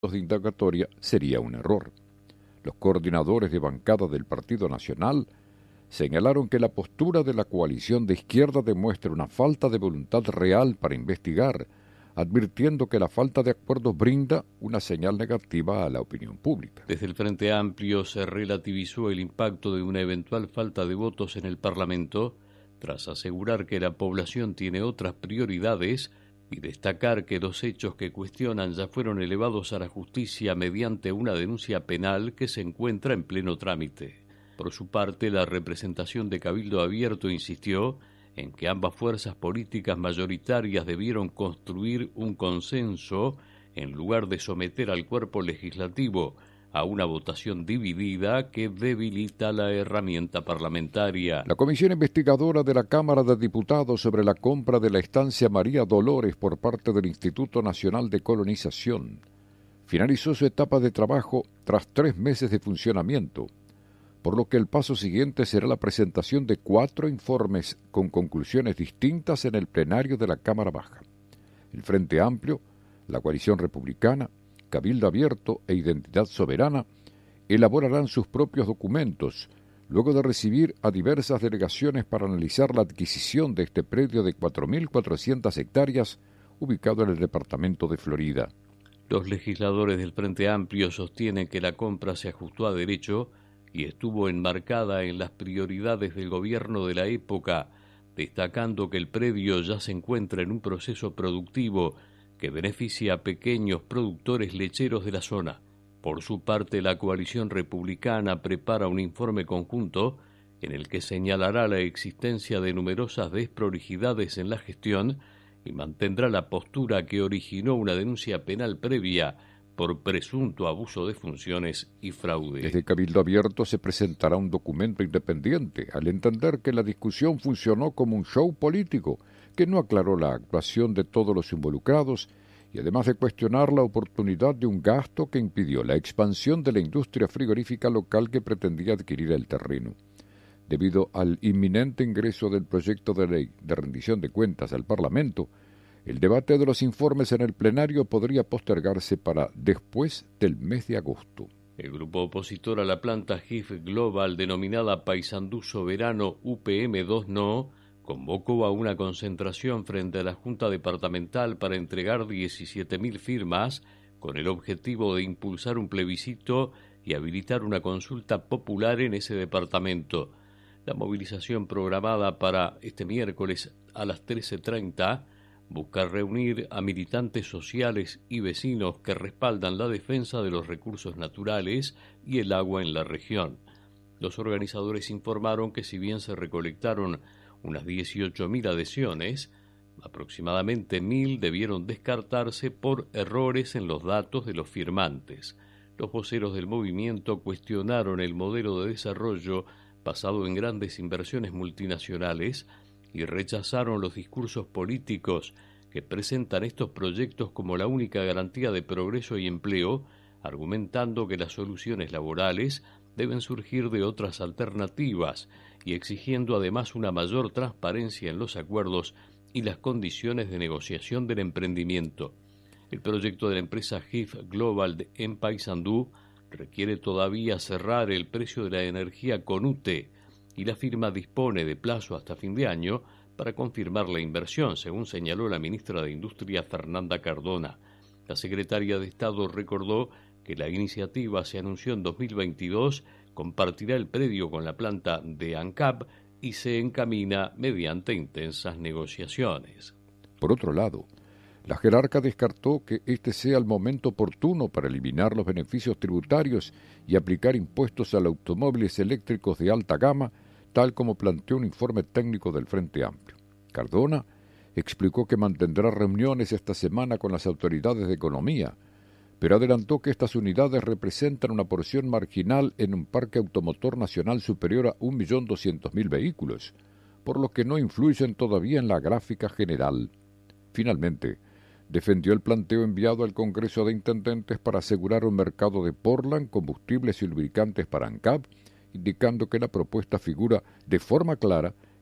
de indagatoria sería un error. Los coordinadores de bancada del Partido Nacional señalaron que la postura de la coalición de izquierda demuestra una falta de voluntad real para investigar, advirtiendo que la falta de acuerdos brinda una señal negativa a la opinión pública. Desde el Frente Amplio se relativizó el impacto de una eventual falta de votos en el Parlamento, tras asegurar que la población tiene otras prioridades y destacar que los hechos que cuestionan ya fueron elevados a la justicia mediante una denuncia penal que se encuentra en pleno trámite. Por su parte, la representación de Cabildo Abierto insistió en que ambas fuerzas políticas mayoritarias debieron construir un consenso en lugar de someter al cuerpo legislativo a una votación dividida que debilita la herramienta parlamentaria. La comisión investigadora de la Cámara de Diputados sobre la compra de la estancia María Dolores por parte del Instituto Nacional de Colonización finalizó su etapa de trabajo tras 3 meses de funcionamiento, por lo que el paso siguiente será la presentación de 4 informes con conclusiones distintas en el plenario de la Cámara Baja. El Frente Amplio, la Coalición Republicana, Cabildo Abierto e Identidad Soberana elaborarán sus propios documentos, luego de recibir a diversas delegaciones para analizar la adquisición de este predio de 4.400 hectáreas ubicado en el departamento de Florida. Los legisladores del Frente Amplio sostienen que la compra se ajustó a derecho y estuvo enmarcada en las prioridades del gobierno de la época, destacando que el predio ya se encuentra en un proceso productivo que beneficia a pequeños productores lecheros de la zona. Por su parte, la coalición republicana prepara un informe conjunto en el que señalará la existencia de numerosas desprolijidades en la gestión y mantendrá la postura que originó una denuncia penal previa por presunto abuso de funciones y fraude. Desde Cabildo Abierto se presentará un documento independiente al entender que la discusión funcionó como un show político que no aclaró la actuación de todos los involucrados y además de cuestionar la oportunidad de un gasto que impidió la expansión de la industria frigorífica local que pretendía adquirir el terreno. Debido al inminente ingreso del proyecto de ley de rendición de cuentas al Parlamento, el debate de los informes en el plenario podría postergarse para después del mes de agosto. El grupo opositor a la planta GIF Global, denominada Paysandú Soberano UPM2 No, convocó a una concentración frente a la Junta Departamental para entregar 17.000 firmas con el objetivo de impulsar un plebiscito y habilitar una consulta popular en ese departamento. La movilización programada para este miércoles a las 13:30 busca reunir a militantes sociales y vecinos que respaldan la defensa de los recursos naturales y el agua en la región. Los organizadores informaron que si bien se recolectaron unas 18.000 adhesiones, aproximadamente 1.000 debieron descartarse por errores en los datos de los firmantes. Los voceros del movimiento cuestionaron el modelo de desarrollo basado en grandes inversiones multinacionales y rechazaron los discursos políticos que presentan estos proyectos como la única garantía de progreso y empleo, argumentando que las soluciones laborales deben surgir de otras alternativas y exigiendo además una mayor transparencia en los acuerdos y las condiciones de negociación del emprendimiento. El proyecto de la empresa GIF Global en Paysandú requiere todavía cerrar el precio de la energía con UTE y la firma dispone de plazo hasta fin de año para confirmar la inversión, según señaló la ministra de Industria Fernanda Cardona. La secretaria de Estado recordó que la iniciativa se anunció en 2022, compartirá el predio con la planta de ANCAP y se encamina mediante intensas negociaciones. Por otro lado, la jerarca descartó que este sea el momento oportuno para eliminar los beneficios tributarios y aplicar impuestos a los automóviles eléctricos de alta gama, tal como planteó un informe técnico del Frente Amplio. Cardona explicó que mantendrá reuniones esta semana con las autoridades de economía, pero adelantó que estas unidades representan una porción marginal en un parque automotor nacional superior a 1.200.000 vehículos, por lo que no influyen todavía en la gráfica general. Finalmente, defendió el planteo enviado al Congreso de Intendentes para asegurar un mercado de Portland, combustibles y lubricantes para ANCAP, indicando que la propuesta figura de forma clara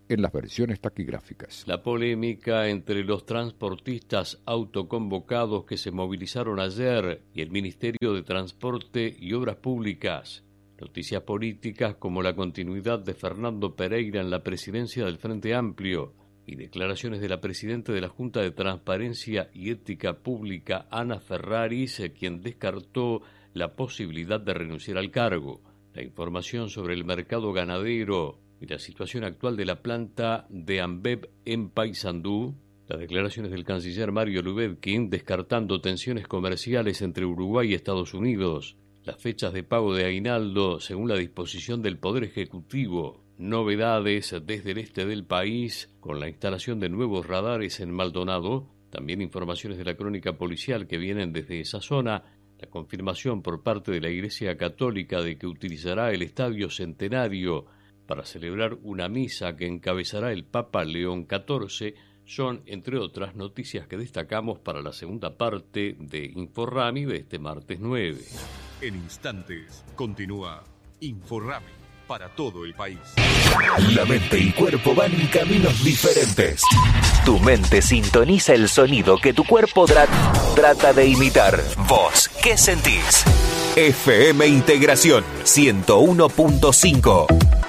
en las versiones taquigráficas. La polémica entre los transportistas autoconvocados que se movilizaron ayer y el Ministerio de Transporte y Obras Públicas. Noticias políticas como la continuidad de Fernando Pereira en la presidencia del Frente Amplio y declaraciones de la presidenta de la Junta de Transparencia y Ética Pública, Ana Ferraris, quien descartó la posibilidad de renunciar al cargo. La información sobre el mercado ganadero y la situación actual de la planta de Ambev en Paysandú. Las declaraciones del canciller Mario Lubetkin descartando tensiones comerciales entre Uruguay y Estados Unidos. Las fechas de pago de aguinaldo según la disposición del Poder Ejecutivo. Novedades desde el este del país con la instalación de nuevos radares en Maldonado. También informaciones de la crónica policial que vienen desde esa zona. La confirmación por parte de la Iglesia Católica de que utilizará el Estadio Centenario para celebrar una misa que encabezará el Papa León XIV son, entre otras, noticias que destacamos para la segunda parte de Inforrami de este martes 9. En instantes continúa Inforrami para todo el país. La mente y cuerpo van en caminos diferentes. Tu mente sintoniza el sonido que tu cuerpo trata de imitar. ¿Vos qué sentís? FM Integración 101.5.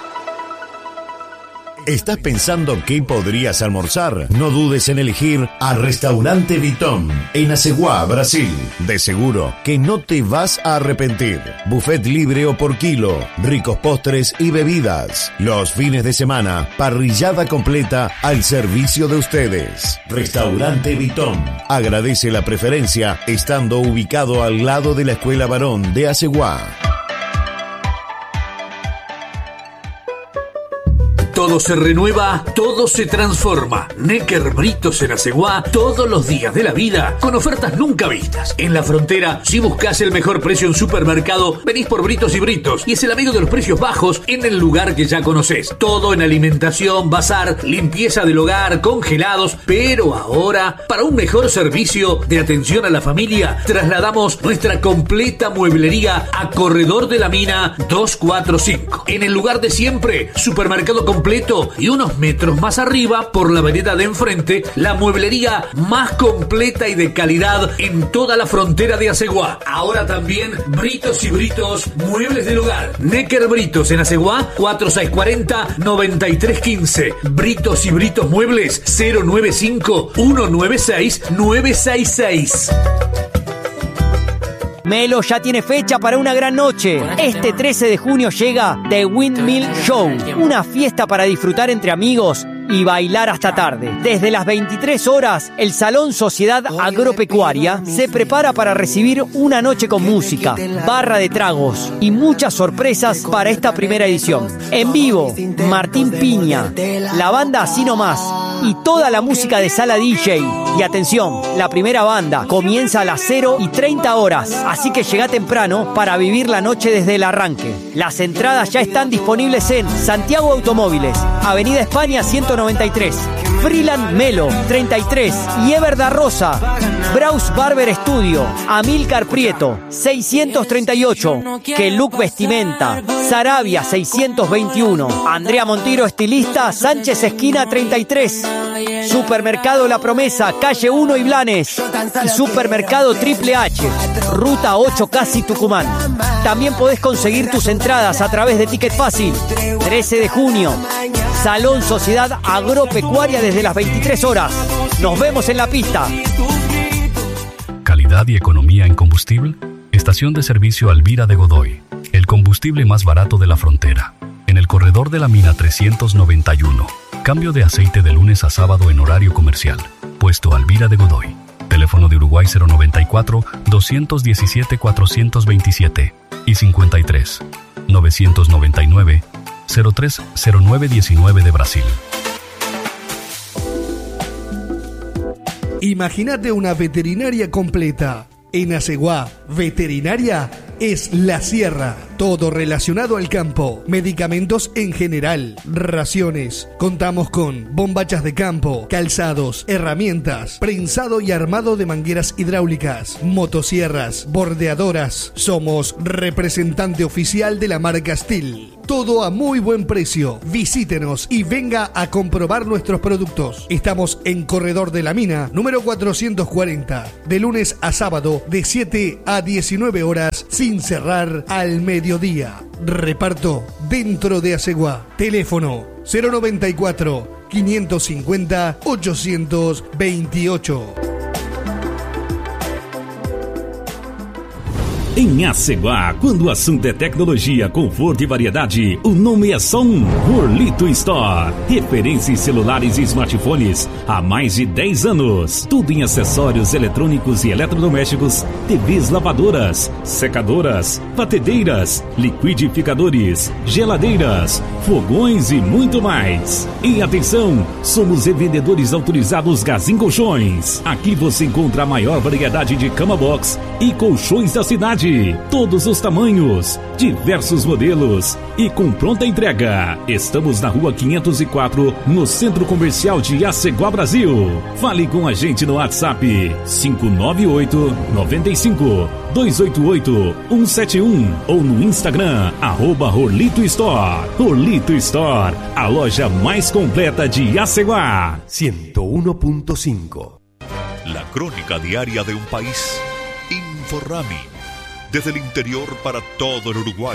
¿Estás pensando qué podrías almorzar? No dudes en elegir a Restaurante Vitón en Aceguá, Brasil. De seguro que no te vas a arrepentir. Buffet libre o por kilo, ricos postres y bebidas. Los fines de semana, parrillada completa al servicio de ustedes. Restaurante Vitón agradece la preferencia estando ubicado al lado de la Escuela Varón de Aceguá. Todo se renueva, todo se transforma. Necker Britos en Aceguá, todos los días de la vida, con ofertas nunca vistas. En la frontera, si buscas el mejor precio en supermercado, venís por Britos y Britos, y es el amigo de los precios bajos en el lugar que ya conocés. Todo en alimentación, bazar, limpieza del hogar, congelados, pero ahora, para un mejor servicio de atención a la familia, trasladamos nuestra completa mueblería a Corredor de la Mina 245. En el lugar de siempre, supermercado completo y unos metros más arriba, por la vereda de enfrente, la mueblería más completa y de calidad en toda la frontera de Aceguá. Ahora también Britos y Britos, muebles del hogar. Necker Britos en Aceguá, 4640-9315. Britos y Britos Muebles, 095-196-966. Melo ya tiene fecha para una gran noche. Este 13 de junio llega The Windmill Show, una fiesta para disfrutar entre amigos y bailar hasta tarde. Desde las 23 horas, el Salón Sociedad Agropecuaria se prepara para recibir una noche con música, barra de tragos y muchas sorpresas para esta primera edición. En vivo, Martín Piña, la banda Así Nomás y toda la música de sala DJ. Y atención, la primera banda comienza a las 0:30 horas, así que llega temprano para vivir la noche desde el arranque. Las entradas ya están disponibles en Santiago Automóviles, Avenida España 193, Freeland Melo 33 y Everda Rosa, Braus Barber Studio, Amílcar Prieto 638, Queluc Vestimenta, Sarabia 621, Andrea Montiro Estilista, Sánchez Esquina 33, Supermercado La Promesa, Calle 1 y Blanes, y Supermercado Triple H, Ruta 8 Casi Tucumán. También podés conseguir tus entradas a través de Ticket Fácil. 13 de junio, Salón Sociedad Agropecuaria desde las 23 horas. Nos vemos en la pista. Calidad y economía en combustible. Estación de servicio Alvira de Godoy. El combustible más barato de la frontera. En el corredor de la mina 391. Cambio de aceite de lunes a sábado en horario comercial. Puesto Alvira de Godoy. Teléfono de Uruguay 094-217-427 y 53 999 030919 de Brasil. Imagínate una veterinaria completa. En Aceguá, veterinaria es La Sierra. todo relacionado al campo, medicamentos en general, raciones. Contamos con bombachas de campo, calzados, herramientas, prensado y armado de mangueras hidráulicas, motosierras, bordeadoras. Somos representante oficial de la marca Steel. Todo a muy buen precio. Visítenos y venga a comprobar nuestros productos. Estamos en Corredor de la Mina, número 440, de lunes a sábado de 7 a 19 horas, sin cerrar al mediodía. Reparto dentro de Aceguá. Teléfono 094 550 828. Em Aceguá, quando o assunto é tecnologia, conforto e variedade, o nome é só um: Horlito Store. Referência em celulares e smartphones há mais de 10 anos. Tudo em acessórios eletrônicos e eletrodomésticos, TVs lavadoras, secadoras, batedeiras, liquidificadores, geladeiras, fogões e muito mais. E atenção, somos revendedores autorizados Gazin Colchões. Aqui você encontra a maior variedade de cama box e colchões da cidade. Todos os tamanhos, diversos modelos e com pronta entrega. Estamos na rua 504, no Centro Comercial de Aceguá, Brasil. Fale com a gente no WhatsApp 598 95 288 171 ou no Instagram @Horlito Store. Horlito Store, a loja mais completa de Aceguá. 101.5. La crónica diaria de un país. Inforrami. Desde el interior para todo el Uruguay.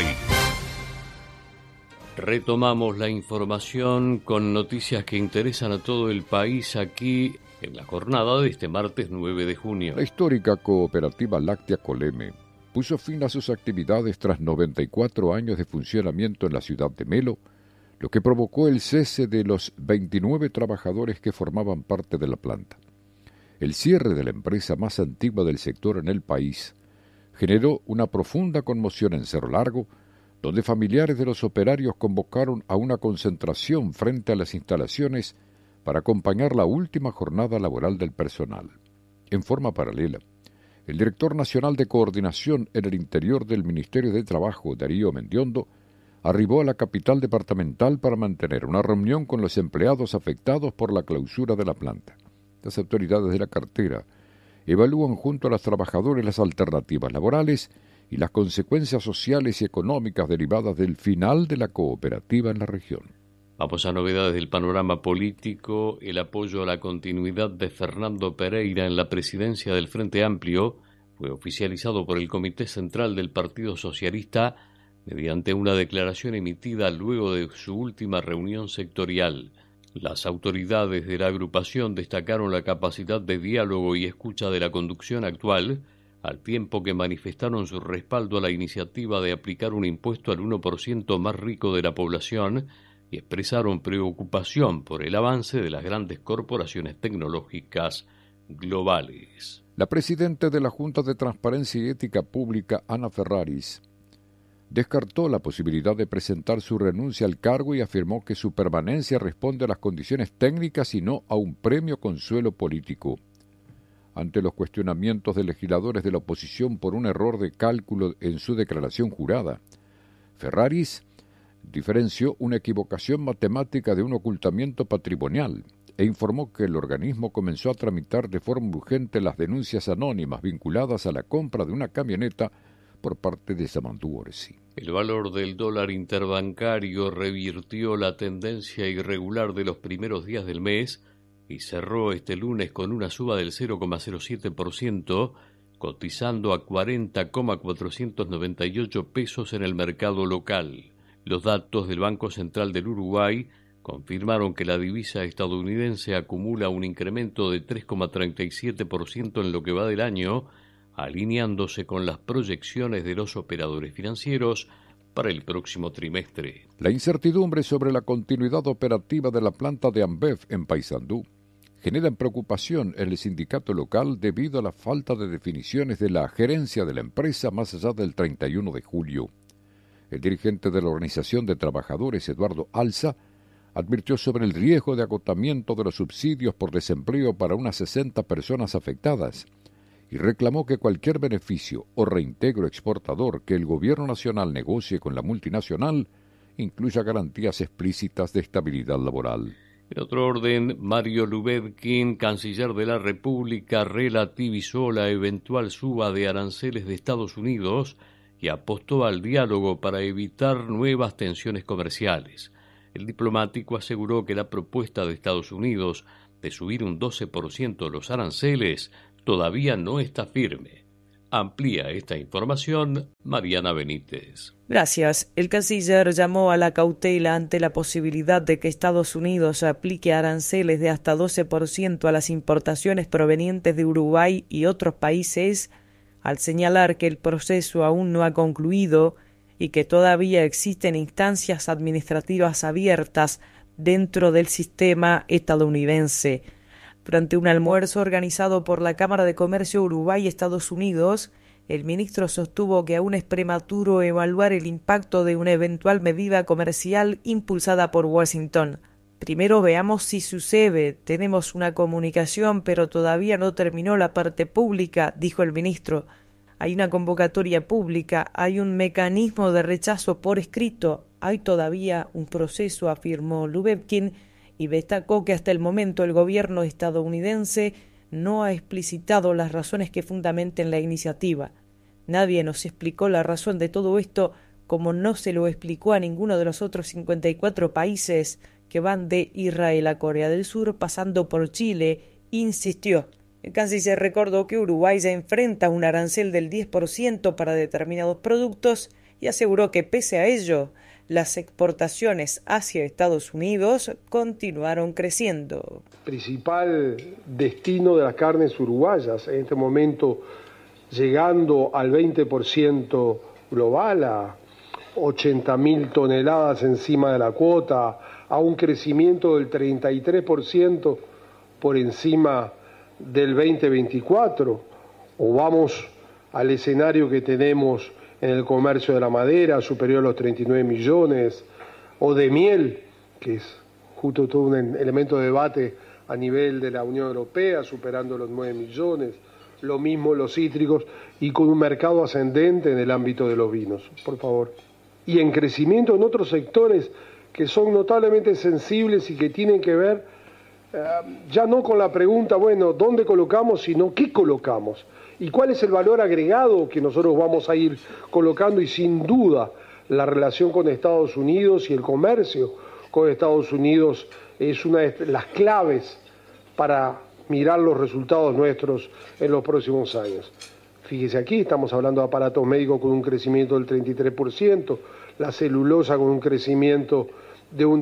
Retomamos la información con noticias que interesan a todo el país aquí en la jornada de este martes 9 de junio. La histórica cooperativa láctea Coleme puso fin a sus actividades tras 94 años de funcionamiento en la ciudad de Melo, lo que provocó el cese de los 29 trabajadores que formaban parte de la planta. El cierre de la empresa más antigua del sector en el país generó una profunda conmoción en Cerro Largo, donde familiares de los operarios convocaron a una concentración frente a las instalaciones para acompañar la última jornada laboral del personal. En forma paralela, el director nacional de coordinación en el interior del Ministerio de Trabajo, Darío Mendiondo, arribó a la capital departamental para mantener una reunión con los empleados afectados por la clausura de la planta. Las autoridades de la cartera evalúan junto a los trabajadores las alternativas laborales y las consecuencias sociales y económicas derivadas del final de la cooperativa en la región. Vamos a novedades del panorama político. El apoyo a la continuidad de Fernando Pereira en la presidencia del Frente Amplio fue oficializado por el Comité Central del Partido Socialista mediante una declaración emitida luego de su última reunión sectorial. Las autoridades de la agrupación destacaron la capacidad de diálogo y escucha de la conducción actual, al tiempo que manifestaron su respaldo a la iniciativa de aplicar un impuesto al 1% más rico de la población y expresaron preocupación por el avance de las grandes corporaciones tecnológicas globales. La presidenta de la Junta de Transparencia y Ética Pública, Ana Ferraris, descartó la posibilidad de presentar su renuncia al cargo y afirmó que su permanencia responde a las condiciones técnicas y no a un premio consuelo político. Ante los cuestionamientos de legisladores de la oposición por un error de cálculo en su declaración jurada, Ferraris diferenció una equivocación matemática de un ocultamiento patrimonial e informó que el organismo comenzó a tramitar de forma urgente las denuncias anónimas vinculadas a la compra de una camioneta por parte de Samantú Orsi. El valor del dólar interbancario revirtió la tendencia irregular de los primeros días del mes y cerró este lunes con una suba del 0,07%, cotizando a 40,498 pesos en el mercado local. Los datos del Banco Central del Uruguay confirmaron que la divisa estadounidense acumula un incremento de 3,37% en lo que va del año, alineándose con las proyecciones de los operadores financieros para el próximo trimestre. La incertidumbre sobre la continuidad operativa de la planta de Ambev en Paysandú genera preocupación en el sindicato local debido a la falta de definiciones de la gerencia de la empresa más allá del 31 de julio. El dirigente de la Organización de Trabajadores, Eduardo Alza, advirtió sobre el riesgo de agotamiento de los subsidios por desempleo para unas 60 personas afectadas y reclamó que cualquier beneficio o reintegro exportador que el gobierno nacional negocie con la multinacional incluya garantías explícitas de estabilidad laboral. En otro orden, Mario Lubetkin, canciller de la República, relativizó la eventual suba de aranceles de Estados Unidos y apostó al diálogo para evitar nuevas tensiones comerciales. El diplomático aseguró que la propuesta de Estados Unidos de subir un 12% los aranceles todavía no está firme. Amplía esta información Mariana Benítez. Gracias. El canciller llamó a la cautela ante la posibilidad de que Estados Unidos aplique aranceles de hasta 12% a las importaciones provenientes de Uruguay y otros países, al señalar que el proceso aún no ha concluido y que todavía existen instancias administrativas abiertas dentro del sistema estadounidense. Durante un almuerzo organizado por la Cámara de Comercio Uruguay-Estados Unidos, el ministro sostuvo que aún es prematuro evaluar el impacto de una eventual medida comercial impulsada por Washington. Primero veamos si sucede. Tenemos una comunicación, pero todavía no terminó la parte pública, dijo el ministro. Hay una convocatoria pública, hay un mecanismo de rechazo por escrito, hay todavía un proceso, afirmó Lubetkin, y destacó que hasta el momento el gobierno estadounidense no ha explicitado las razones que fundamenten la iniciativa. Nadie nos explicó la razón de todo esto, como no se lo explicó a ninguno de los otros 54 países que van de Israel a Corea del Sur, pasando por Chile, insistió. El canciller recordó que Uruguay ya enfrenta un arancel del 10% para determinados productos y aseguró que pese a ello, las exportaciones hacia Estados Unidos continuaron creciendo. Principal destino de las carnes uruguayas, en este momento llegando al 20% global, a 80.000 toneladas encima de la cuota, a un crecimiento del 33% por encima del 2024, o vamos al escenario que tenemos en el comercio de la madera, superior a los 39 millones, o de miel, que es justo todo un elemento de debate a nivel de la Unión Europea, superando los 9 millones, lo mismo los cítricos, y con un mercado ascendente en el ámbito de los vinos, por favor. Y en crecimiento en otros sectores que son notablemente sensibles y que tienen que ver ya no con la pregunta, bueno, ¿dónde colocamos?, sino ¿qué colocamos? ¿Y cuál es el valor agregado que nosotros vamos a ir colocando? Y sin duda, la relación con Estados Unidos y el comercio con Estados Unidos es una de las claves para mirar los resultados nuestros en los próximos años. Fíjese aquí, estamos hablando de aparatos médicos con un crecimiento del 33%, la celulosa con un crecimiento de un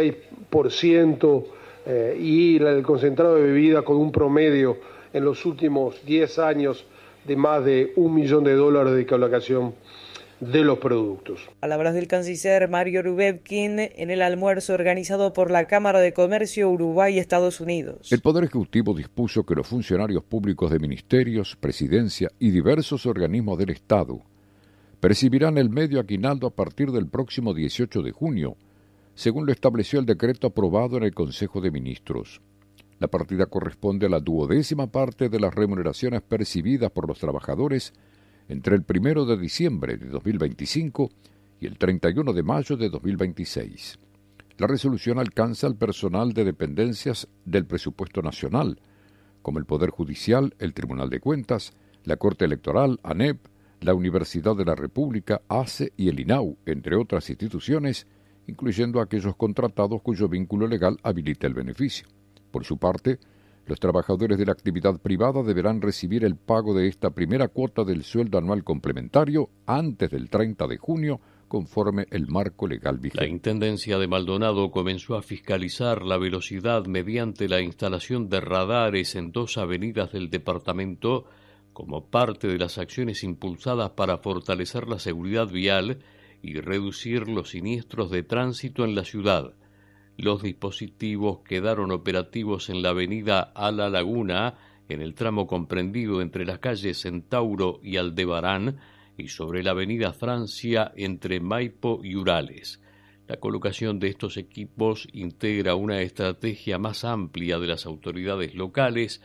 16%, y el concentrado de bebidas con un promedio en los últimos 10 años de más de $1 millón de colocación de los productos. Palabras del canciller Mario Lubetkin en el almuerzo organizado por la Cámara de Comercio Uruguay-Estados Unidos. El Poder Ejecutivo dispuso que los funcionarios públicos de ministerios, presidencia y diversos organismos del Estado percibirán el medio aguinaldo a partir del próximo 18 de junio, según lo estableció el decreto aprobado en el Consejo de Ministros. La partida corresponde a la 12ª parte de las remuneraciones percibidas por los trabajadores entre el 1 de diciembre de 2025 y el 31 de mayo de 2026. La resolución alcanza al personal de dependencias del presupuesto nacional, como el Poder Judicial, el Tribunal de Cuentas, la Corte Electoral, ANEP, la Universidad de la República, ACE y el INAU, entre otras instituciones, incluyendo a aquellos contratados cuyo vínculo legal habilita el beneficio. Por su parte, los trabajadores de la actividad privada deberán recibir el pago de esta primera cuota del sueldo anual complementario antes del 30 de junio, conforme el marco legal vigente. La Intendencia de Maldonado comenzó a fiscalizar la velocidad mediante la instalación de radares en 2 avenidas del departamento como parte de las acciones impulsadas para fortalecer la seguridad vial y reducir los siniestros de tránsito en la ciudad. Los dispositivos quedaron operativos en la avenida A La Laguna, en el tramo comprendido entre las calles Centauro y Aldebarán, y sobre la avenida Francia entre Maipo y Urales. La colocación de estos equipos integra una estrategia más amplia de las autoridades locales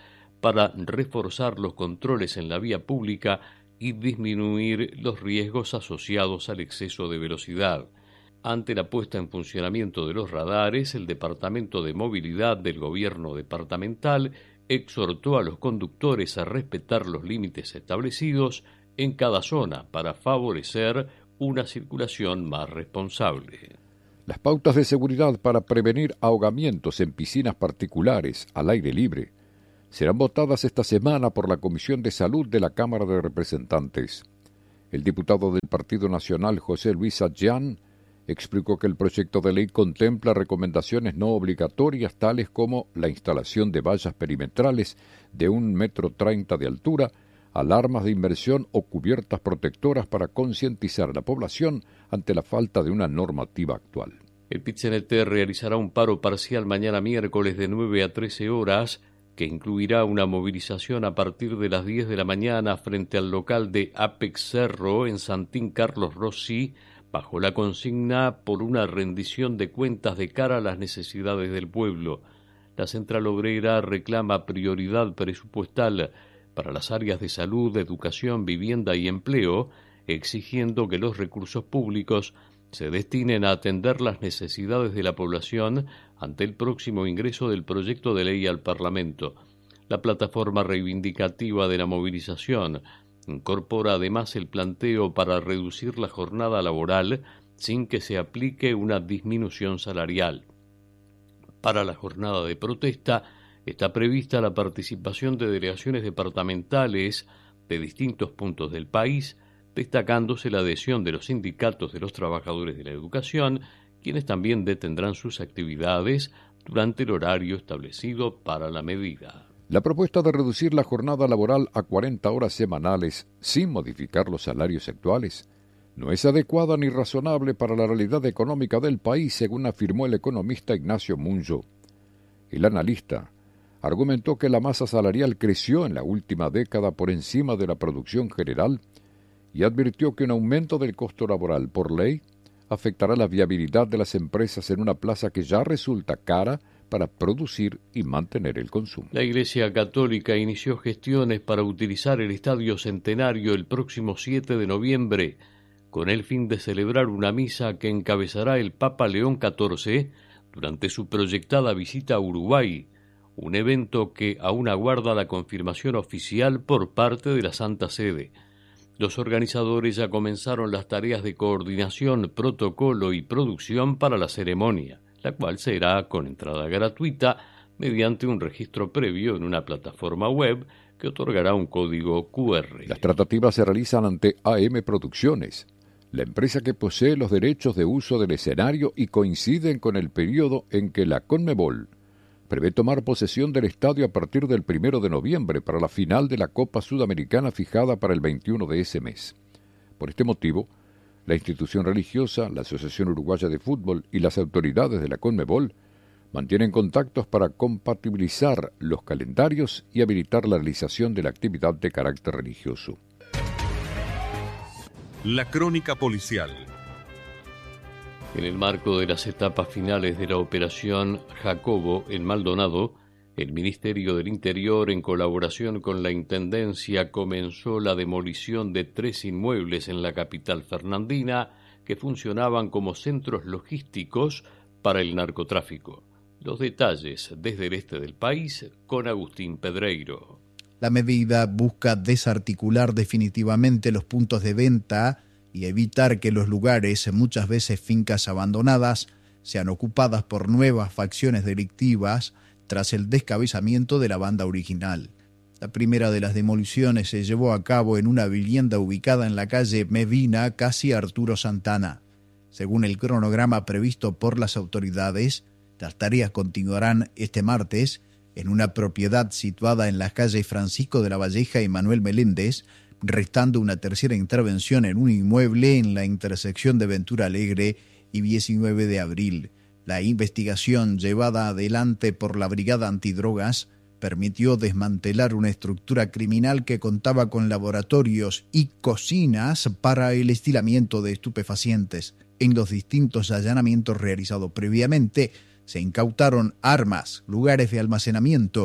para reforzar los controles en la vía pública y disminuir los riesgos asociados al exceso de velocidad. Ante la puesta en funcionamiento de los radares, el Departamento de Movilidad del Gobierno Departamental exhortó a los conductores a respetar los límites establecidos en cada zona para favorecer una circulación más responsable. Las pautas de seguridad para prevenir ahogamientos en piscinas particulares al aire libre serán votadas esta semana por la Comisión de Salud de la Cámara de Representantes. El diputado del Partido Nacional, José Luis Adján, explicó que el proyecto de ley contempla recomendaciones no obligatorias tales como la instalación de vallas perimetrales de 1,30 m de altura, alarmas de inmersión o cubiertas protectoras para concientizar a la población ante la falta de una normativa actual. El PIT-CNT realizará un paro parcial mañana miércoles de 9 a 13 horas, que incluirá una movilización a partir de las 10 de la mañana frente al local de Apex Cerro en Santín Carlos Rossi, bajo la consigna por una rendición de cuentas de cara a las necesidades del pueblo. La Central Obrera reclama prioridad presupuestal para las áreas de salud, educación, vivienda y empleo, exigiendo que los recursos públicos se destinen a atender las necesidades de la población ante el próximo ingreso del proyecto de ley al Parlamento. La plataforma reivindicativa de la movilización incorpora además el planteo para reducir la jornada laboral sin que se aplique una disminución salarial. Para la jornada de protesta está prevista la participación de delegaciones departamentales de distintos puntos del país, destacándose la adhesión de los sindicatos de los trabajadores de la educación, quienes también detendrán sus actividades durante el horario establecido para la medida. La propuesta de reducir la jornada laboral a 40 horas semanales sin modificar los salarios actuales no es adecuada ni razonable para la realidad económica del país, según afirmó el economista Ignacio Munjo. El analista argumentó que la masa salarial creció en la última década por encima de la producción general y advirtió que un aumento del costo laboral por ley afectará la viabilidad de las empresas en una plaza que ya resulta cara para producir y mantener el consumo. La Iglesia Católica inició gestiones para utilizar el Estadio Centenario el próximo 7 de noviembre, con el fin de celebrar una misa que encabezará el Papa León XIV durante su proyectada visita a Uruguay, un evento que aún aguarda la confirmación oficial por parte de la Santa Sede. Los organizadores ya comenzaron las tareas de coordinación, protocolo y producción para la ceremonia, la cual será con entrada gratuita mediante un registro previo en una plataforma web que otorgará un código QR. Las tratativas se realizan ante AM Producciones, la empresa que posee los derechos de uso del escenario, y coinciden con el periodo en que la Conmebol prevé tomar posesión del estadio a partir del 1 de noviembre para la final de la Copa Sudamericana fijada para el 21 de ese mes. Por este motivo, la institución religiosa, la Asociación Uruguaya de Fútbol y las autoridades de la Conmebol mantienen contactos para compatibilizar los calendarios y habilitar la realización de la actividad de carácter religioso. La crónica policial. En el marco de las etapas finales de la operación Jacobo en Maldonado, el Ministerio del Interior, en colaboración con la Intendencia, comenzó la demolición de 3 inmuebles en la capital fernandina que funcionaban como centros logísticos para el narcotráfico. Los detalles desde el este del país con Agustín Pedreiro. La medida busca desarticular definitivamente los puntos de venta y evitar que los lugares, muchas veces fincas abandonadas, sean ocupadas por nuevas facciones delictivas tras el descabezamiento de la banda original. La primera de las demoliciones se llevó a cabo en una vivienda ubicada en la calle Medina, casi Arturo Santana. Según el cronograma previsto por las autoridades, las tareas continuarán este martes en una propiedad situada en las calles Francisco de la Valleja y Manuel Meléndez, restando una tercera intervención en un inmueble en la intersección de Ventura Alegre y 19 de abril. La investigación llevada adelante por la Brigada Antidrogas permitió desmantelar una estructura criminal que contaba con laboratorios y cocinas para el estilamiento de estupefacientes. En los distintos allanamientos realizados previamente, se incautaron armas, lugares de almacenamiento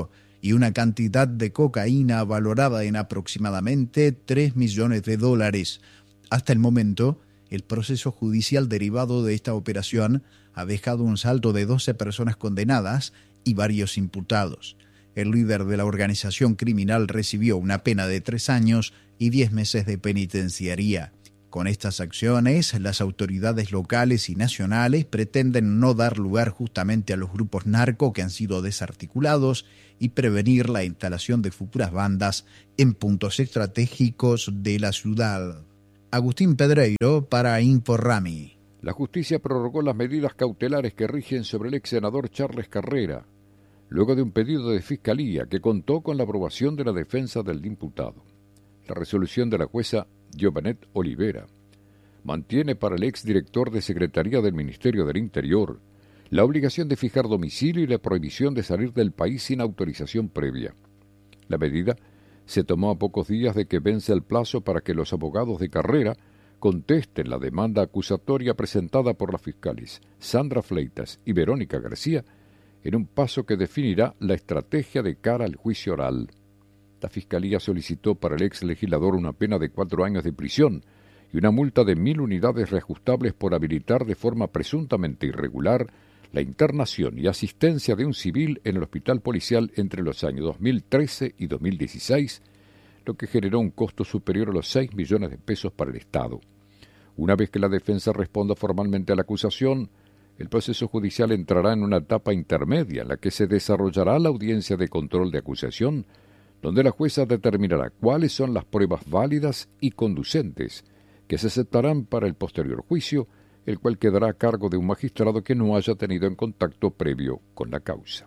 y una cantidad de cocaína valorada en aproximadamente $3 millones. Hasta el momento, el proceso judicial derivado de esta operación ha dejado un saldo de 12 personas condenadas y varios imputados. El líder de la organización criminal recibió una pena de 3 años y 10 meses de penitenciaría. Con estas acciones, las autoridades locales y nacionales pretenden no dar lugar justamente a los grupos narco que han sido desarticulados y prevenir la instalación de futuras bandas en puntos estratégicos de la ciudad. Agustín Pedreiro para InfoRami. La justicia prorrogó las medidas cautelares que rigen sobre el ex senador Charles Carrera, luego de un pedido de fiscalía que contó con la aprobación de la defensa del imputado. La resolución de la jueza Giovanet Olivera mantiene para el exdirector de Secretaría del Ministerio del Interior la obligación de fijar domicilio y la prohibición de salir del país sin autorización previa. La medida se tomó a pocos días de que vence el plazo para que los abogados de Carrera contesten la demanda acusatoria presentada por las fiscales Sandra Fleitas y Verónica García, en un paso que definirá la estrategia de cara al juicio oral. La Fiscalía solicitó para el ex legislador una pena de 4 años de prisión y una multa de 1.000 unidades reajustables por habilitar de forma presuntamente irregular la internación y asistencia de un civil en el hospital policial entre los años 2013 y 2016, lo que generó un costo superior a los 6 millones de pesos para el Estado. Una vez que la defensa responda formalmente a la acusación, el proceso judicial entrará en una etapa intermedia en la que se desarrollará la audiencia de control de acusación, donde la jueza determinará cuáles son las pruebas válidas y conducentes que se aceptarán para el posterior juicio, el cual quedará a cargo de un magistrado que no haya tenido en contacto previo con la causa.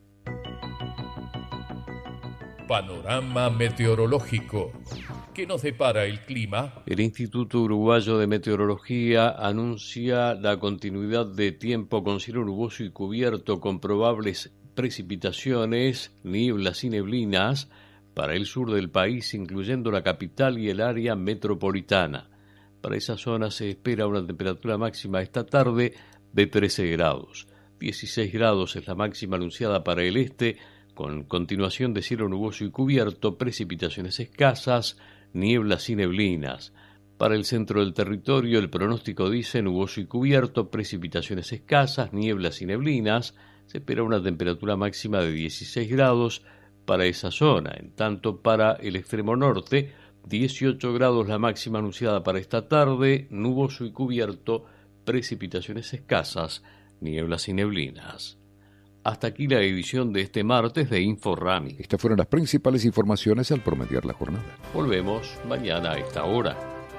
Panorama meteorológico. ¿Qué nos depara el clima? El Instituto Uruguayo de Meteorología anuncia la continuidad de tiempo con cielo nuboso y cubierto con probables precipitaciones, nieblas y neblinas para el sur del país, incluyendo la capital y el área metropolitana. Para esa zona se espera una temperatura máxima esta tarde de 13 grados. 16 grados es la máxima anunciada para el este, con continuación de cielo nuboso y cubierto, precipitaciones escasas, nieblas y neblinas. Para el centro del territorio el pronóstico dice nuboso y cubierto, precipitaciones escasas, nieblas y neblinas. Se espera una temperatura máxima de 16 grados para esa zona. En tanto, para el extremo norte, 18 grados la máxima anunciada para esta tarde, nuboso y cubierto, precipitaciones escasas, nieblas y neblinas. Hasta aquí la edición de este martes de InfoRami. Estas fueron las principales informaciones al promediar la jornada. Volvemos mañana a esta hora.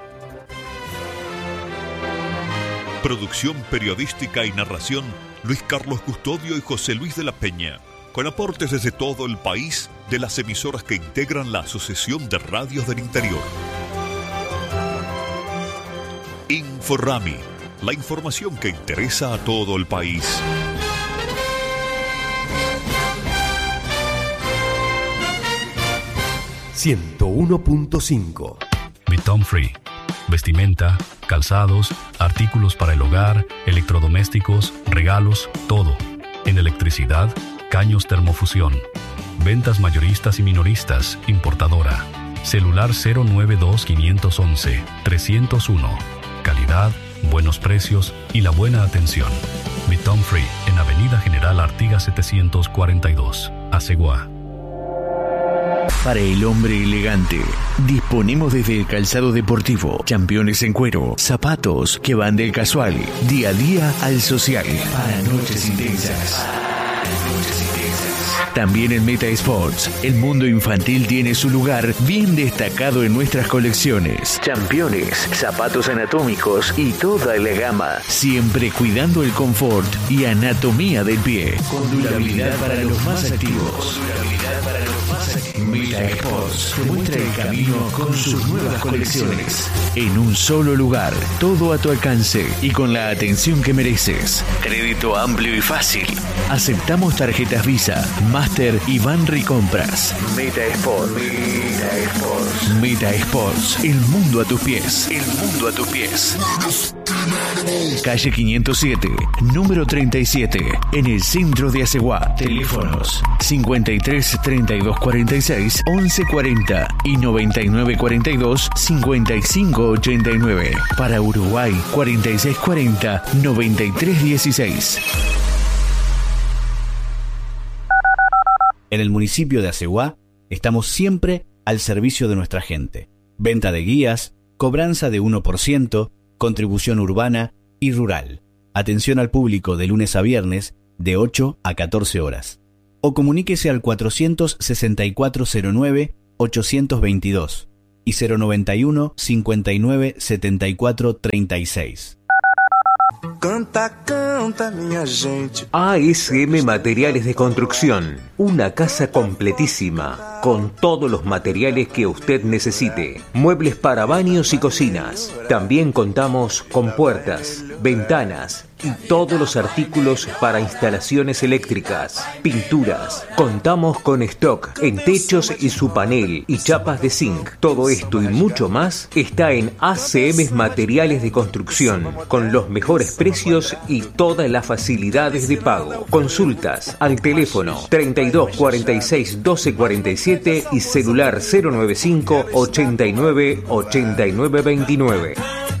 Producción periodística y narración, Luis Carlos Custodio y José Luis de la Peña. Con aportes desde todo el país de las emisoras que integran la Asociación de Radios del Interior. InfoRami, la información que interesa a todo el país. ...101.5 Bitom Free. Vestimenta, calzados, artículos para el hogar, electrodomésticos, regalos, todo. En electricidad, caños termofusión. Ventas mayoristas y minoristas, importadora. Celular 092-511-301. Calidad, buenos precios y la buena atención. Bitom Free en Avenida General Artigas 742, Aceguá. Para el hombre elegante, disponemos desde el calzado deportivo, championes en cuero, zapatos que van del casual, día a día al social, para noches intensas. También en Meta Sports, el mundo infantil tiene su lugar bien destacado en nuestras colecciones. Championes, zapatos anatómicos y toda la gama, siempre cuidando el confort y anatomía del pie. Con durabilidad para los más activos. Meta Sports te muestra el camino con sus nuevas colecciones. En un solo lugar, todo a tu alcance y con la atención que mereces. Crédito amplio y fácil. Aceptamos tarjetas Visa, Master y Banri Compras. Meta Sports. Meta Sports. Meta Sports. El mundo a tus pies. El mundo a tus pies. Calle 507, número 37, en el centro de Aceguá. Teléfonos 53 32 46 11 40 y 99 42 55 89. Para Uruguay 46 40 93 16. En el municipio de Aceguá estamos siempre al servicio de nuestra gente. Venta de guías, cobranza de 1%, contribución urbana y rural. Atención al público de lunes a viernes de 8 a 14 horas. O comuníquese al 46409 822 y 091 59 74 36. Canta, canta, minha gente. ASM Materiales de Construcción, una casa completísima, con todos los materiales que usted necesite. Muebles para baños y cocinas. También contamos con puertas, ventanas y todos los artículos para instalaciones eléctricas, pinturas. Contamos con stock en techos y su panel y chapas de zinc. Todo esto y mucho más está en ACM Materiales de Construcción, con los mejores precios y todas las facilidades de pago. Consultas al teléfono 32 46 12 47 y celular 095 89 89 29.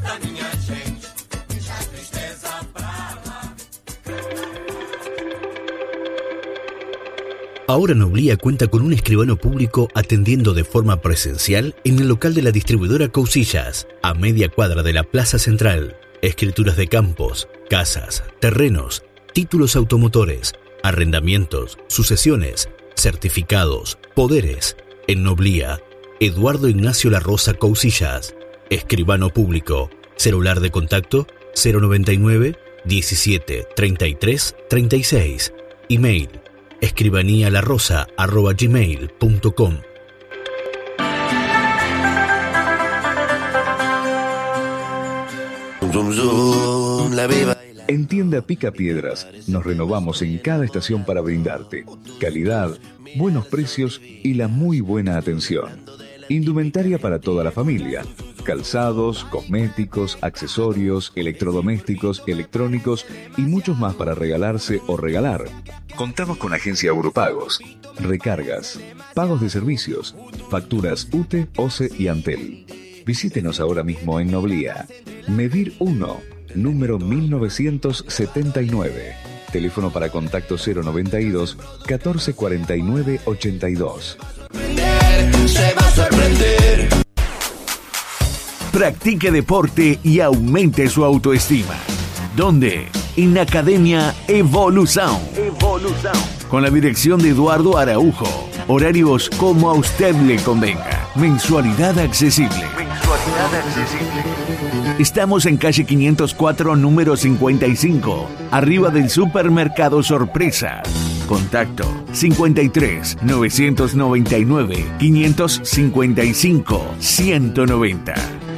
Ahora Noblía cuenta con un escribano público atendiendo de forma presencial en el local de la distribuidora Cousillas, a media cuadra de la Plaza Central. Escrituras de campos, casas, terrenos, títulos automotores, arrendamientos, sucesiones, certificados, poderes. En Noblía, Eduardo Ignacio La Rosa Cousillas, escribano público. Celular de contacto 099 17 33 36. Email escribaníalarosa@gmail.com. En Tienda Picapiedras nos renovamos en cada estación para brindarte calidad, buenos precios y la muy buena atención. Indumentaria para toda la familia, calzados, cosméticos, accesorios, electrodomésticos, electrónicos y muchos más para regalarse o regalar. Contamos con agencia Europagos, recargas, pagos de servicios, facturas UTE, OCE y Antel. Visítenos ahora mismo en Noblía. Medir 1, número 1979. Teléfono para contacto 092 1449 82. Se va a sorprender. Practique deporte y aumente su autoestima. ¿Dónde? En la Academia Evolución. Con la dirección de Eduardo Araujo. Horarios como a usted le convenga. Mensualidad accesible. Estamos en calle 504, número 55, arriba del supermercado Sorpresa. Contacto 53 999 555 190.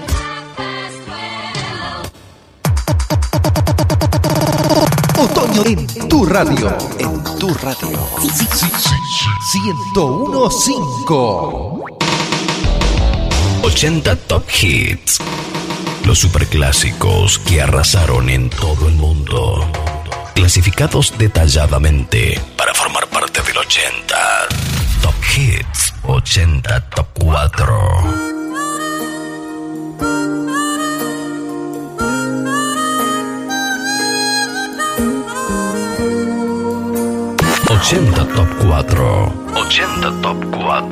Otoño en tu radio. En tu radio. 101.5. 80 Top Hits. Los superclásicos que arrasaron en todo el mundo. Clasificados detalladamente para formar parte del 80. Top Hits 80 Top 4. ¡80 Top 4! ¡80 Top 4!